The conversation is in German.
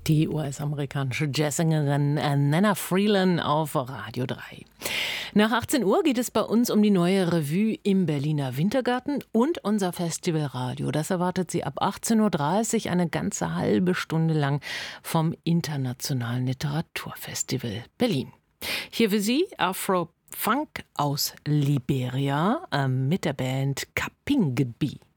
Die US-amerikanische Jazzsängerin Nana Freeland auf Radio 3. Nach 18 Uhr geht es bei uns um die neue Revue im Berliner Wintergarten und unser Festivalradio. Das erwartet Sie ab 18.30 Uhr eine ganze halbe Stunde lang vom Internationalen Literaturfestival Berlin. Hier für Sie Afro Funk aus Liberia mit der Band Kapingebi.